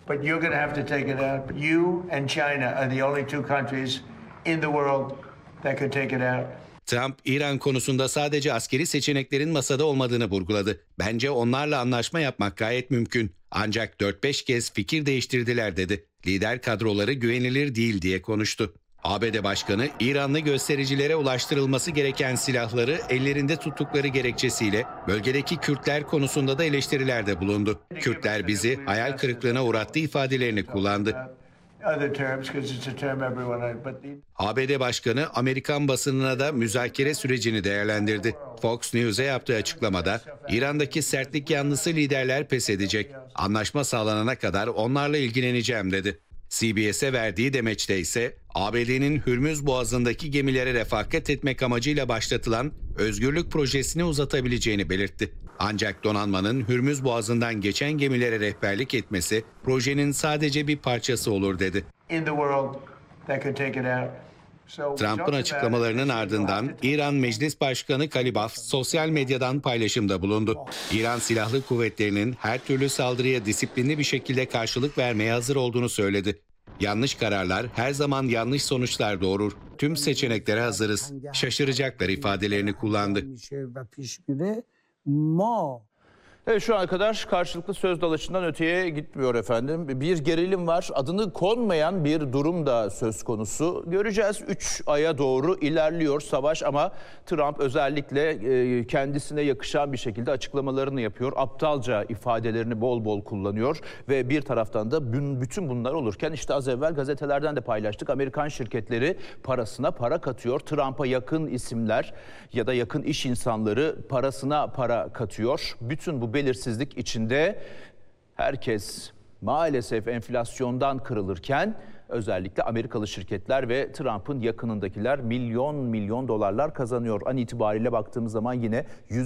But you're going to have to take it out. You and China are the only two countries in the world that could take it out. Trump, İran konusunda sadece askeri seçeneklerin masada olmadığını vurguladı. Bence onlarla anlaşma yapmak gayet mümkün. Ancak 4-5 kez fikir değiştirdiler dedi. Lider kadroları güvenilir değil diye konuştu. ABD Başkanı, İranlı göstericilere ulaştırılması gereken silahları ellerinde tuttukları gerekçesiyle bölgedeki Kürtler konusunda da eleştirilerde bulundu. Kürtler bizi hayal kırıklığına uğrattı ifadelerini kullandı. ABD Başkanı Amerikan basınına da müzakere sürecini değerlendirdi. Fox News'e yaptığı açıklamada İran'daki sertlik yanlısı liderler pes edecek. Anlaşma sağlanana kadar onlarla ilgileneceğim dedi. CBS'e verdiği demeçte ise ABD'nin Hürmüz Boğazı'ndaki gemilere refakat etmek amacıyla başlatılan özgürlük projesini uzatabileceğini belirtti. Ancak donanmanın Hürmüz Boğazı'ndan geçen gemilere rehberlik etmesi projenin sadece bir parçası olur dedi. Trump'ın açıklamalarının ardından İran Meclis Başkanı Kalibaf sosyal medyadan paylaşımda bulundu. İran Silahlı Kuvvetleri'nin her türlü saldırıya disiplinli bir şekilde karşılık vermeye hazır olduğunu söyledi. Yanlış kararlar her zaman yanlış sonuçlar doğurur. Tüm seçeneklere hazırız. Şaşıracaklar ifadelerini kullandı. Evet, şu ana kadar karşılıklı söz dalaşından öteye gitmiyor efendim. Bir gerilim var. Adını konmayan bir durum da söz konusu. Göreceğiz, 3 aya doğru ilerliyor savaş ama Trump özellikle kendisine yakışan bir şekilde açıklamalarını yapıyor. Aptalca ifadelerini bol bol kullanıyor ve bir taraftan da bütün bunlar olurken işte az evvel gazetelerden de paylaştık. Amerikan şirketleri parasına para katıyor. Trump'a yakın isimler ya da yakın iş insanları parasına para katıyor. Bütün bu belirsizlik içinde herkes maalesef enflasyondan kırılırken özellikle Amerikalı şirketler ve Trump'ın yakınındakiler milyon dolarlar kazanıyor. An itibariyle baktığımız zaman yine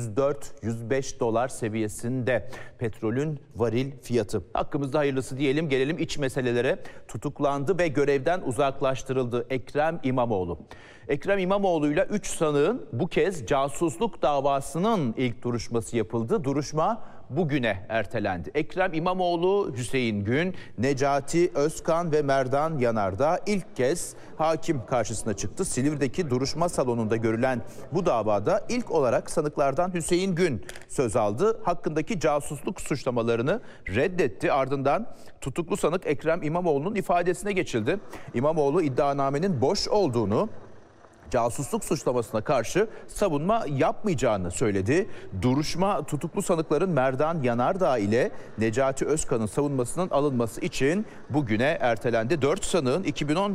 104-105 dolar seviyesinde petrolün varil fiyatı. Hakkımızda hayırlısı diyelim, gelelim iç meselelere. Tutuklandı ve görevden uzaklaştırıldı Ekrem İmamoğlu. Ekrem İmamoğlu'yla 3 sanığın bu kez casusluk davasının ilk duruşması yapıldı. Duruşma bugüne ertelendi. Ekrem İmamoğlu, Hüseyin Gün, Necati Özkan ve Merdan Yanardağ ilk kez hakim karşısına çıktı. Silivri'deki duruşma salonunda görülen bu davada ilk olarak sanıklardan Hüseyin Gün söz aldı. Hakkındaki casusluk suçlamalarını reddetti. Ardından tutuklu sanık Ekrem İmamoğlu'nun ifadesine geçildi. İmamoğlu iddianamenin boş olduğunu, casusluk suçlamasına karşı savunma yapmayacağını söyledi. Duruşma tutuklu sanıkların Merdan Yanardağ ile Necati Özkan'ın savunmasının alınması için bugüne ertelendi. 4 sanığın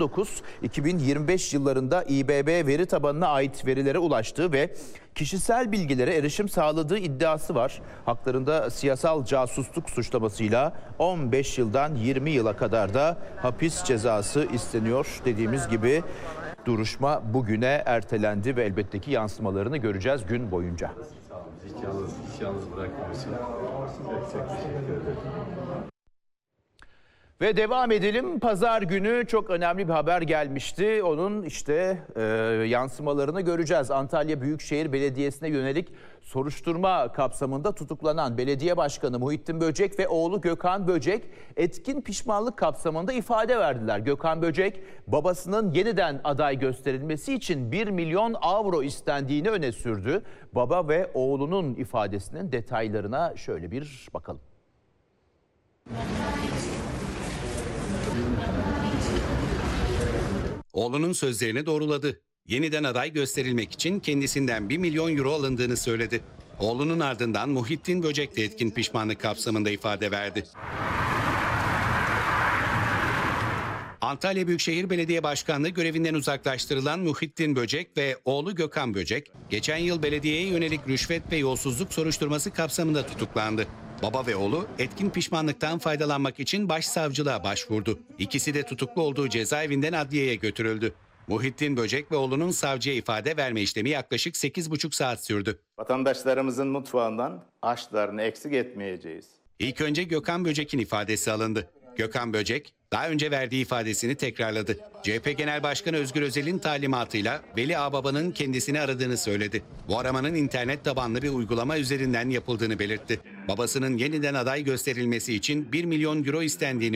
2019-2025 yıllarında İBB veri tabanına ait verilere ulaştığı ve kişisel bilgilere erişim sağladığı iddiası var. Haklarında siyasal casusluk suçlamasıyla 15 yıldan 20 yıla kadar da hapis cezası isteniyor. Dediğimiz gibi duruşma bugüne ertelendi ve elbette ki yansımalarını göreceğiz gün boyunca. Hiç yalnız bırakmamışsın. Çok teşekkür ederim. Ve devam edelim. Pazar günü çok önemli bir haber gelmişti. Onun yansımalarını göreceğiz. Antalya Büyükşehir Belediyesi'ne yönelik soruşturma kapsamında tutuklanan belediye başkanı Muhittin Böcek ve oğlu Gökhan Böcek etkin pişmanlık kapsamında ifade verdiler. Gökhan Böcek babasının yeniden aday gösterilmesi için 1 milyon avro istendiğini öne sürdü. Baba ve oğlunun ifadesinin detaylarına şöyle bir bakalım. Oğlunun sözlerini doğruladı. Yeniden aday gösterilmek için kendisinden 1 milyon euro alındığını söyledi. Oğlunun ardından Muhittin Böcek de etkin pişmanlık kapsamında ifade verdi. Antalya Büyükşehir Belediye Başkanlığı görevinden uzaklaştırılan Muhittin Böcek ve oğlu Gökhan Böcek, geçen yıl belediyeye yönelik rüşvet ve yolsuzluk soruşturması kapsamında tutuklandı. Baba ve oğlu etkin pişmanlıktan faydalanmak için başsavcılığa başvurdu. İkisi de tutuklu olduğu cezaevinden adliyeye götürüldü. Muhittin Böcek ve oğlunun savcıya ifade verme işlemi yaklaşık 8,5 saat sürdü. Vatandaşlarımızın mutfağından aşklarını eksik etmeyeceğiz. İlk önce Gökhan Böcek'in ifadesi alındı. Gökhan Böcek daha önce verdiği ifadesini tekrarladı. CHP Genel Başkanı Özgür Özel'in talimatıyla Veli Ağbaba'nın kendisini aradığını söyledi. Bu aramanın internet tabanlı bir uygulama üzerinden yapıldığını belirtti. Babasının yeniden aday gösterilmesi için 1 milyon euro istendiğini